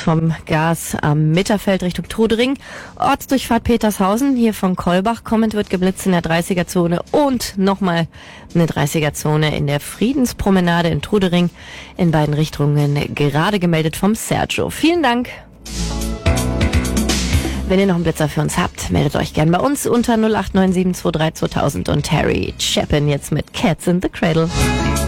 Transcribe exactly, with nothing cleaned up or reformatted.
vom Gas am Mitterfeld Richtung Trudering. Ortsdurchfahrt Petershausen, hier von Kolbach kommend wird geblitzt in der dreißiger-Zone und nochmal eine dreißiger-Zone in der Friedenspromenade in Trudering. In beiden Richtungen gerade gemeldet vom Sergio. Vielen Dank. Wenn ihr noch einen Blitzer für uns habt, meldet euch gern bei uns unter null acht neun sieben zwei drei zweitausend und Terry Chapin jetzt mit Cats in the Cradle.